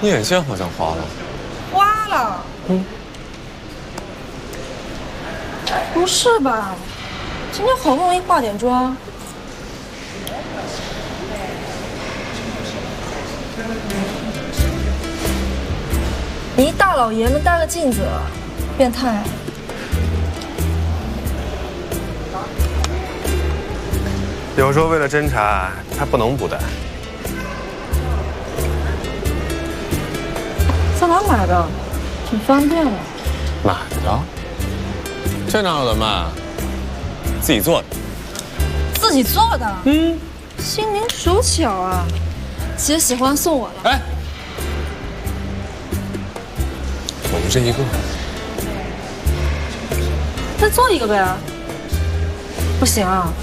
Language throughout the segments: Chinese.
你眼线好像花了。 花了？不是吧？今天好不容易化点妆。你一大老爷们戴个镜子，变态。 有时候为了侦查，他不能不戴。 在哪买的？挺方便的。 买的？这哪有的卖？自己做的。 自己做的？心灵手巧啊！姐喜欢送我的。 哎，我们这一个。 再做一个呗。不行啊。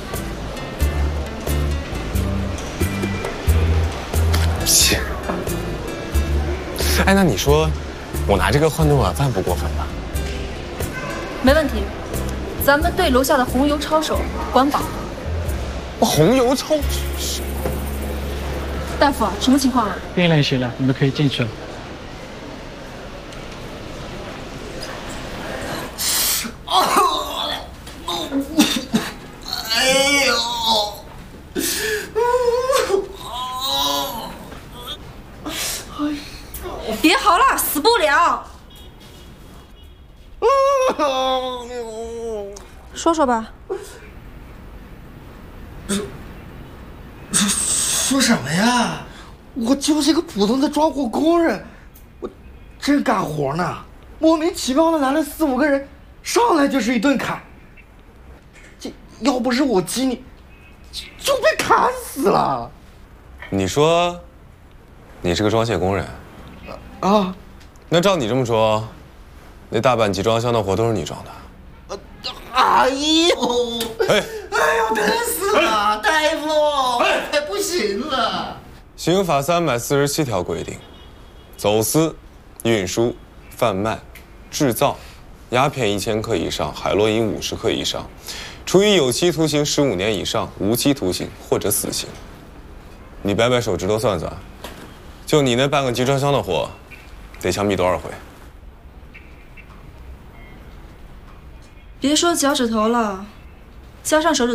行。哎，那你说，我拿这个换顿晚饭不过分吧？ 没问题，咱们对楼下的红油抄手管饱。 红油抄？ 大夫，什么情况啊？ 病人醒了，你们可以进去了。 哎呦！ 别嚎了，死不了。说说吧。 说什么呀？我就是一个普通的装货工人，我真干活呢。莫名其妙的来了4、5个人，上来就是一顿砍。这要不是我激你，就被砍死了。 你说，你是个装卸工人？ 啊？ 那照你这么说，那大半集装箱的活都是你装的？ 哎呦！ 哎呦，疼死了，大夫！哎，不行了。 刑法347条规定，走私、运输、贩卖、制造鸦片1000克以上，海洛因50克以上，处以有期徒刑15年以上无期徒刑或者死刑。你摆摆手指头算算，就你那半个集装箱的货，得枪毙多少回？ 别说脚趾头了，加上手指。